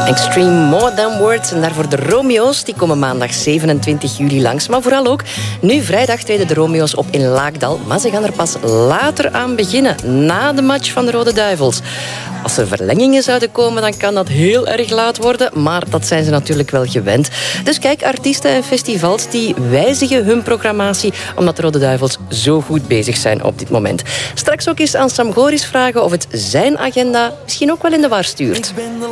Extreme More Than Words. En daarvoor de Romeo's. Die komen maandag 27 juli langs. Maar vooral ook, nu vrijdag treden de Romeo's op in Laakdal. Maar ze gaan er pas later aan beginnen. Na de match van de Rode Duivels. Als er verlengingen zouden komen, dan kan dat heel erg laat worden. Maar dat zijn ze natuurlijk wel gewend. Dus kijk, artiesten en festivals die wijzigen hun programmatie, omdat de Rode Duivels zo goed bezig zijn op dit moment. Straks ook eens aan Sam Goris vragen of het zijn agenda misschien ook wel in de war stuurt.